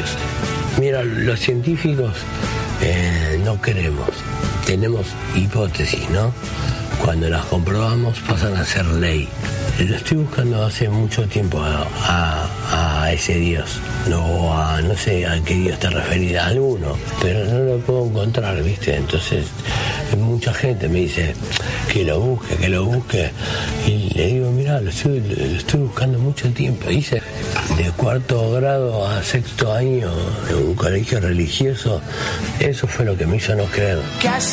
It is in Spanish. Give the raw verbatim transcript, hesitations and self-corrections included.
Dios. Mira, los científicos eh, no creemos, tenemos hipótesis, ¿no? Cuando las comprobamos pasan a ser ley. Lo estoy buscando hace mucho tiempo a, a, a ese Dios, no a, no sé a qué Dios te referís, a alguno, pero no lo puedo encontrar, ¿viste? Entonces mucha gente me dice que lo busque, que lo busque, y le digo, mirá, lo estoy, lo estoy buscando mucho tiempo. Hice de cuarto grado a sexto año en un colegio religioso, eso fue lo que me hizo no creer. Casi